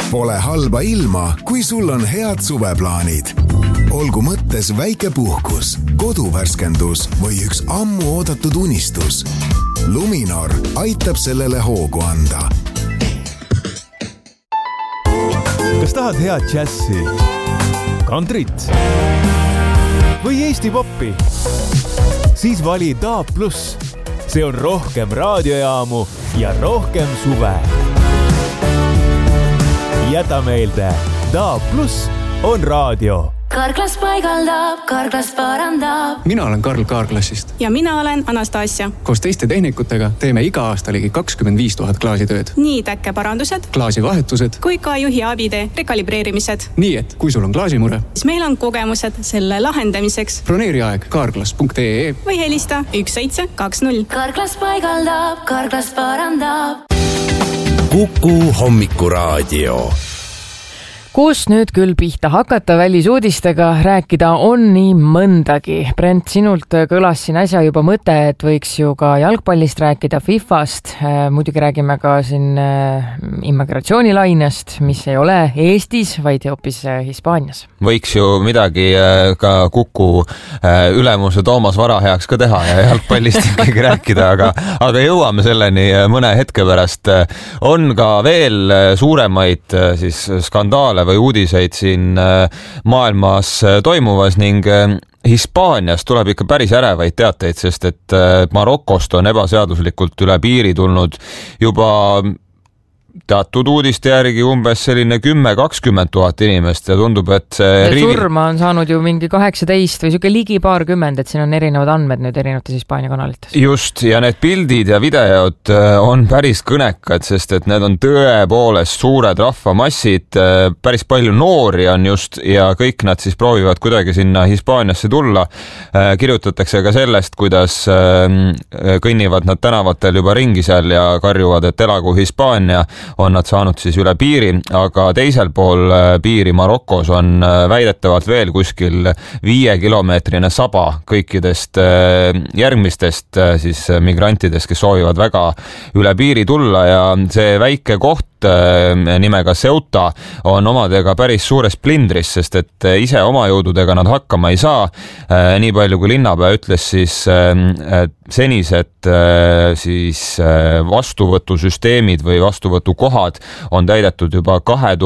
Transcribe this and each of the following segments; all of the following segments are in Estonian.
Pole halba ilma, kui sul on head suveplaanid. Olgu mõttes väike puhkus, koduvärskendus või üks ammu oodatud unistus. Luminor aitab sellele hoogu anda. Kas tahad head džässi, kantrit või Eesti poppi? Siis vali DAB+. See on rohkem raadiojaamu ja rohkem suve. Jäta meelde, DAB+ on raadio. Karklas paigaldab, Karklas parandab. Mina olen Karl Kaarklassist. Ja mina olen Anastasia. Koos teiste tehnikutega teeme iga aasta ligi 25 000 klaasitööd. Nii täkkeparandused, klaasivahetused kui ka juhi abide rekalibreerimised. Nii et, kui sul on klaasimure, siis meil on kogemused selle lahendamiseks. Broneeri aeg karklas.ee või helista 1720. Karklas paigaldab, Karklas parandab. Kuku hommikuraadio. Kus nüüd küll pihta hakata välisuudistega rääkida on nii mõndagi. Brent, sinult kõlas siin äsja juba mõte, et võiks ju ka jalgpallist rääkida, FIFAst. Muidugi räägime ka siin immigratsioonilainest, mis ei ole Eestis, vaid hoopis Hispaanias. Võiks ju midagi ka Kuku ülemuse Toomas Vara heaks ka teha ja jalgpallist ikkagi rääkida, aga jõuame selleni mõne hetke pärast. On ka veel suuremaid siis skandaale või uudiseid siin maailmas toimuvas ning Hispaanias tuleb ikka päris ärevaid teateid, sest et Marokost on ebaseaduslikult üle piiri tulnud juba teatud uudiste järgi umbes selline 10-20 000 inimest ja tundub, et surma on saanud ju mingi 18 või siuke ligi paarkümmend, et siin on erinevad andmed nüüd erinevates Hispaania kanalites. Just, ja need pildid ja videod on päris kõnekad, sest et need on tõepoolest suured rahvamassid, päris palju noori on just ja kõik nad siis proovivad kuidagi sinna Hispaaniasse tulla. Kirjutatakse ka sellest, kuidas kõnnivad nad tänavatel juba ringi seal ja karjuvad, et elagu Hispaania, on nad saanud siis üle piiri, aga teisel pool piiri Marokos on väidetavalt veel kuskil 5-kilomeetrine saba kõikidest järgmistest siis migrantidest, kes soovivad väga üle piiri tulla ja see väike koht nimega Ceuta on omadega päris suures plindris, sest et ise oma jõududega nad hakkama ei saa. Nii palju kui linnapea ütles, siis senised siis vastuvõtusüsteemid või vastuvõtukohad on täidetud juba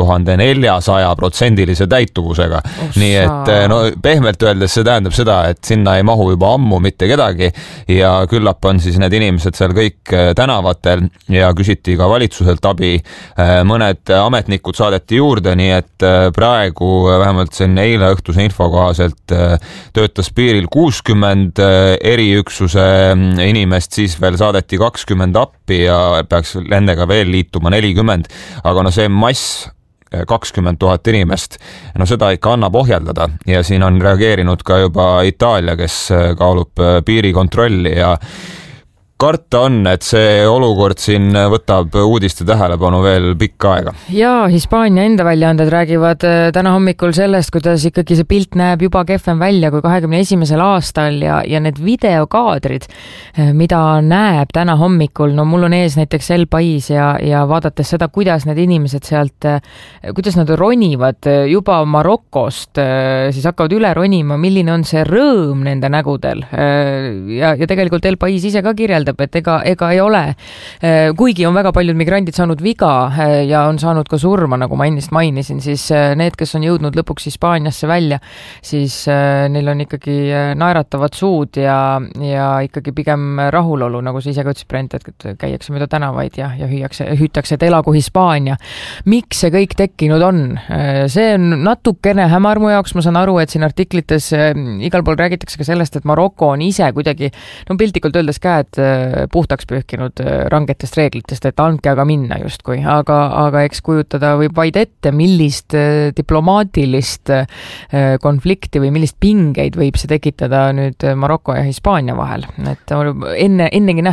2400% täituvusega. Nii et pehmelt öeldes see tähendab seda, et sinna ei mahu juba ammu mitte kedagi ja küllap on siis need inimesed seal kõik tänavatel ja küsiti ka valitsuselt abi. Mõned ametnikud saadeti juurde, nii et praegu vähemalt siin eile õhtuse info kohaselt töötas piiril 60 eriüksuse inimest, siis veel saadeti 20 appi ja peaks nendega veel liituma 40, aga see mass 20 000 inimest, seda ikka annab ohjeldada ja siin on reageerinud ka juba Itaalia, kes kaalub piirikontrolli ja karta on, et see olukord siin võtab uudiste tähelepanu veel pikka aega. Ja Hispaania enda väljaanded räägivad täna hommikul sellest, kuidas ikkagi see pilt näeb juba kehvem välja kui 21. aastal ja need videokaadrid, mida näeb täna hommikul, mul on ees näiteks El Pais ja vaadates seda, kuidas need inimesed sealt, kuidas nad ronivad juba Marokost, siis hakkavad üle ronima, milline on see rõõm nende nägudel ja tegelikult El Pais ise ka kirjeldab, et ega ei ole, kuigi on väga paljud migrandid saanud viga ja on saanud ka surma, nagu ma ennist mainisin, siis need, kes on jõudnud lõpuks Hispaaniasse välja, siis neil on ikkagi naeratavad suud ja ikkagi pigem rahulolu, nagu sa ise ka ütlesid, Brent, et käiakse mööda tänavaid ja hüütakse, et elagu Hispaania. Miks see kõik tekkinud on? See on natukene hämar mu jaoks, ma saan aru, et siin artiklites igal pool räägitakse ka sellest, et Maroko on ise kuidagi, piltlikult öeldes käed puhtaks pühkinud rangetest reeglitest, et andke aga minna justkui, aga eks kujutada võib vaid ette, millist diplomaatilist konflikti või millist pingeid võib see tekitada nüüd Maroko ja Hispaania vahel, et ennegi nähtud.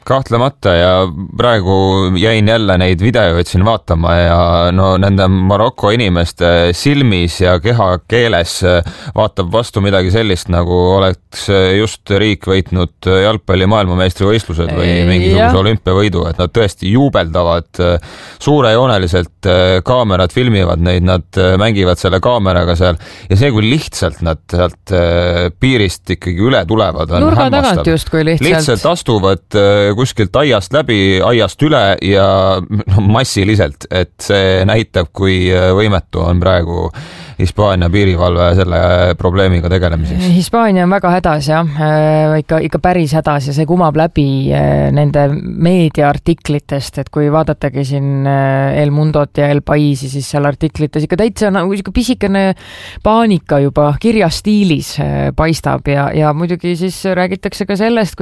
kahtlemata ja praegu jäin jälle neid videoid siin vaatama ja no nende Maroko inimeste silmis ja kehakeeles vaatab vastu midagi sellist, nagu oleks just riik võitnud jalgpalli maailmameistrivõistlused või mingisuguse olümpiavõidu, et nad tõesti juubeldavad suurejooneliselt, kaamerad filmivad neid, nad mängivad selle kaameraga seal ja see, kui lihtsalt nad sealt piirist ikkagi üle tulevad, on nurga tagant just kui lihtsalt astuvad kuskilt aiast läbi, aiast üle ja massiliselt, et see näitab, kui võimetu on praegu Hispaania piirivalve selle probleemiga tegelemiseks. Hispaania on väga hädas ikka päris hädas ja see kumab läbi nende meediaartiklitest, et kui vaadatagi siin El Mundot ja El Paisi, siis seal artiklites ikka täitsa nagu pisikene paanika juba kirjastiilis paistab ja muidugi siis räägitakse ka sellest,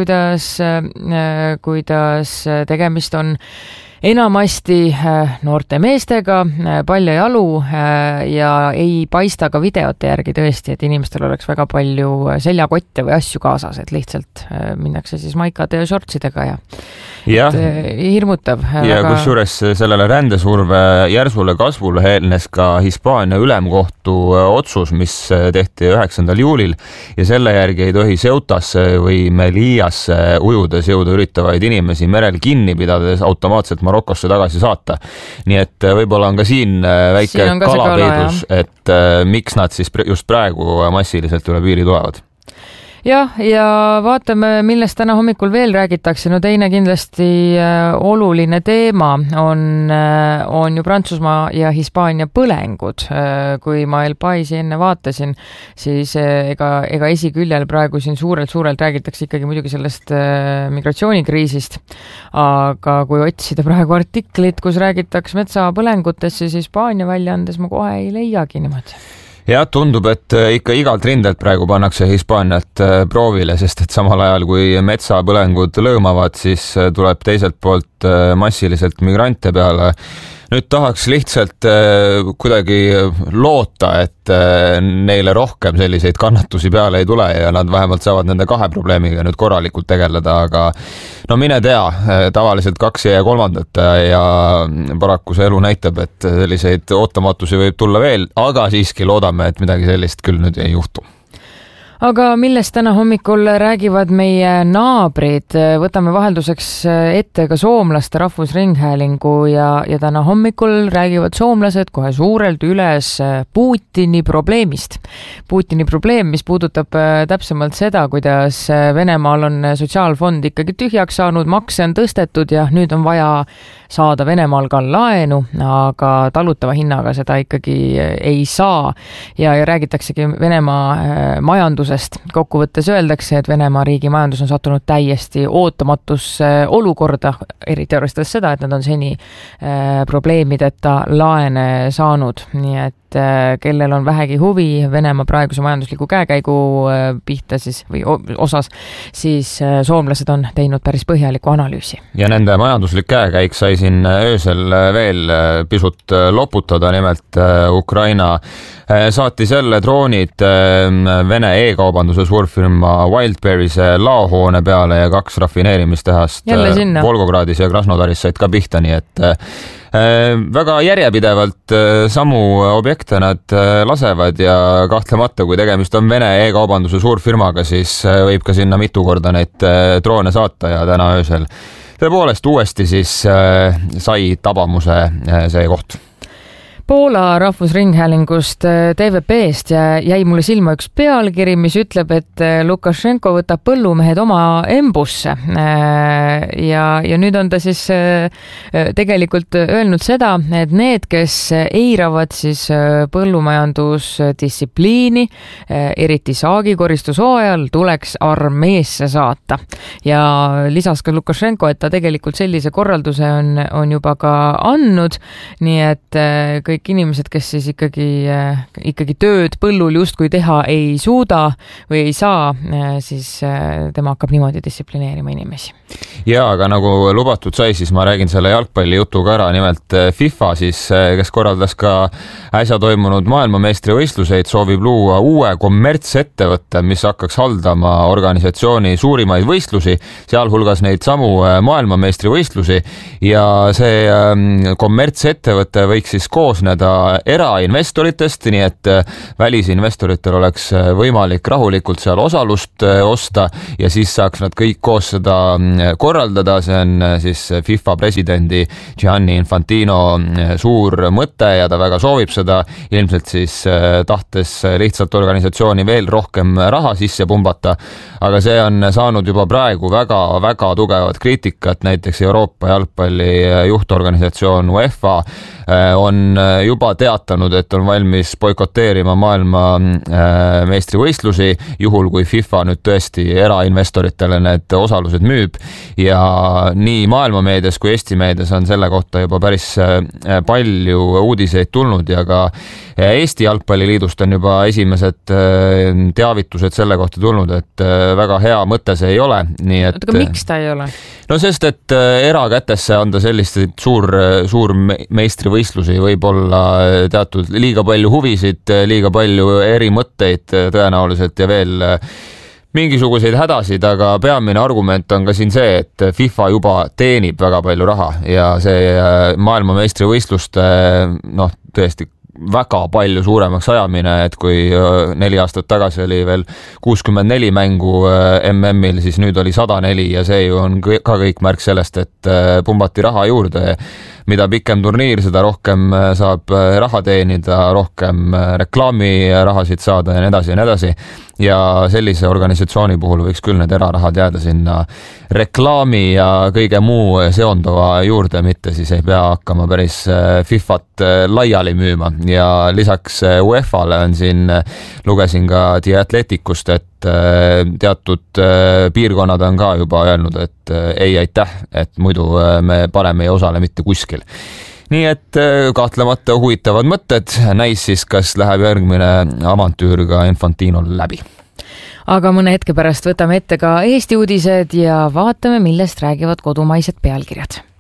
kuidas tegemist on enamasti noorte meestega, palju jalu ja ei paista ka videote järgi tõesti, et inimestel oleks väga palju seljakotte või asju kaasas, et lihtsalt minnakse siis maikade ja shortsidega ja hirmutav. Ja kusjuures sellele rändesurve järsule kasvule eelnes ka Hispaania ülemkohtu otsus, mis tehti 9. juulil ja selle järgi ei tohi Ceutasse või Melilla'sse ujudes jõuda üritavaid inimesi merel kinni pidades automaatselt Marokosse tagasi saata. Nii et võib-olla on ka siin väike kalapeidus, et miks nad siis just praegu massiliselt üle piiri tulevad. Ja vaatame, millest täna hommikul veel räägitakse. No teine kindlasti oluline teema on ju Prantsusmaa ja Hispaania põlengud. Kui ma El Paisi enne vaatasin, siis ega esiküljel praegu siin suurelt räägitakse ikkagi muidugi sellest migratsioonikriisist. Aga kui otsida praegu artiklit, kus räägitakse metsapõlengutest, siis Hispaania väljaandes ma kohe ei leiagi niimoodi. Ja tundub, et ikka igalt rindelt praegu pannakse Hispaaniat proovile, sest et samal ajal kui metsapõlengud lõõmavad, siis tuleb teiselt poolt massiliselt migrante peale. Nüüd tahaks lihtsalt kuidagi loota, et neile rohkem selliseid kannatusi peale ei tule ja nad vähemalt saavad nende kahe probleemiga nüüd korralikult tegeleda, aga no mine tea, tavaliselt 2 ja 3 ja paraku see elu näitab, et selliseid ootamatusi võib tulla veel, aga siiski loodame, et midagi sellist küll nüüd ei juhtu. Aga millest täna hommikul räägivad meie naabrid? Võtame vahelduseks ette ka soomlaste rahvusringhäälingu ja täna hommikul räägivad soomlased kohe suurelt üles Putini probleemist. Putini probleem, mis puudutab täpsemalt seda, kuidas Venemaal on sotsiaalfond ikkagi tühjaks saanud, makse on tõstetud ja nüüd on vaja saada Venemaal ka laenu, aga talutava hinnaga seda ikkagi ei saa ja räägitaksegi Venemaa majandusest. Kokkuvõttes öeldakse, et Venemaa riigi majandus on sattunud täiesti ootamatusse olukorda, eriti arvestades seda, et nad on seni probleemideta laene saanud. Nii et kellel on vähegi huvi Venemaa praeguse majandusliku käekäigu pihta siis, või osas, siis soomlased on teinud päris põhjaliku analüüsi. Ja nende majanduslik käekäik sai siin öösel veel pisut loputada, nimelt Ukraina saatis jälle droonid Vene e-kaubanduse suurfirma Wildberry'se laohoone peale ja 2 rafineerimistehast Volgogradis ja Krasnodaris said ka pihta, nii et väga järjepidevalt samu objekte nad lasevad ja kahtlemata, kui tegemist on Vene e-kaubanduse suurfirmaga, siis võib ka sinna mitu korda neid droone saata ja täna öösel tõepoolest uuesti siis sai tabamuse see koht. Poola rahvusringhäälingust TVP-st jäi mulle silma üks pealkiri, mis ütleb, et Lukašenko võtab põllumehed oma embusse. Ja nüüd on ta siis tegelikult öelnud seda, et need, kes eiravad siis põllumajandusdistsipliini, eriti saagikoristushooajal, tuleks armeesse saata. Ja lisas ka Lukašenko, et ta tegelikult sellise korralduse on juba ka andnud, nii et kõik kõik inimesed, kes siis ikkagi tööd põllul justkui teha ei suuda või ei saa, siis tema hakkab niimoodi distsiplineerima inimesi. Ja, aga nagu lubatud sai, siis ma räägin selle jalgpallijutuga ära. Nimelt FIFA siis, kes korraldas ka äsja toimunud maailmameistrivõistluseid, soovib luua uue kommertsettevõtte, mis hakkaks haldama organisatsiooni suurimaid võistlusi, sealhulgas neid samu maailmameistrivõistlusi, ja see kommertsettevõte võiks siis koosneda erainvestoritest, nii et välisinvestoritel oleks võimalik rahulikult seal osalust osta ja siis saaks nad kõik koos seda korraldada. See on siis FIFA presidendi Gianni Infantino suur mõte ja ta väga soovib seda, ilmselt siis tahtes lihtsalt organisatsiooni veel rohkem raha sisse pumbata, aga see on saanud juba praegu väga tugevat kriitikat. Näiteks Euroopa jalgpalli juhtorganisatsioon UEFA on juba teatanud, et on valmis boikoteerima maailma meistrivõistlusi, juhul kui FIFA nüüd tõesti erainvestoritele need osalused müüb. Ja nii maailmameedias kui Eesti meedias on selle kohta juba päris palju uudiseid tulnud ja ka Eesti Jalgpalliliidust on juba esimesed teavitused selle kohta tulnud, et väga hea mõte see ei ole. Nii et, aga miks ta ei ole? No sest, et erakätesse anda selliseid suur meistrivõistlusi võib olla teatud liiga palju huvisid, liiga palju eri mõtteid tõenäoliselt ja veel mingisuguseid hädasid, aga peamine argument on ka siin see, et FIFA juba teenib väga palju raha ja see maailmameistrivõistluste tõesti väga palju suuremaks ajamine, et kui 4 aastat tagasi oli veel 64 mängu MM-il, siis nüüd oli 104 ja see ju on ka kõik märk sellest, et pumbati raha juurde. Mida pikem turniir, seda rohkem saab raha teenida, rohkem reklaamirahasid saada ja nii edasi ja nii edasi. Ja sellise organisatsiooni puhul võiks küll need erarahad jääda sinna reklaami ja kõige muu seonduva juurde, mitte siis ei pea hakkama päris FIFAt laiali müüma. Ja lisaks UEFA-le on siin, lugesin ka The Athleticust, et teatud piirkonnad on ka juba öelnud, et ei aitäh, et muidu me parem ei osale mitte kuskil. Nii et kahtlemata huvitavad mõtted, näis siis, kas läheb järgmine avantüür ka Infantinol läbi. Aga mõne hetke pärast võtame ette ka Eesti uudised ja vaatame, millest räägivad kodumaised pealkirjad.